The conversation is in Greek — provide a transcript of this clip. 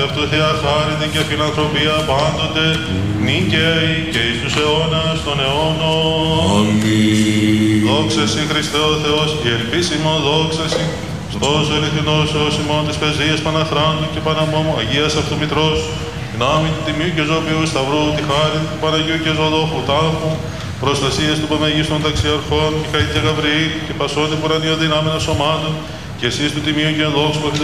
αυτού Θεία χάρητη και φιλανθρωπία πάντοτε, νίκαιοι και εις τους αιώνας των αιώνων. Αμήν. Δόξα Συ Χριστέ ο Θεός, η ελπίσιμο δόξα Συ, στός ο ελευθυνός ως ημών της Πεζίας Παναχράντου και Παναμόμου, Αγίας αυτού Μητρός, δυνάμει του Τιμίου και Ζωοποιού Σταυρού, τη χάρη του Παναγίου και Ζωδόχου Τάφου, προστασίες του Παμεγίστων Ταξιαρχών, Μιχαήλ και Γαβριήλ και πασών υπουρανίων δυνάμεων σωμάτων, και εσείς του Τιμίου και Δόξου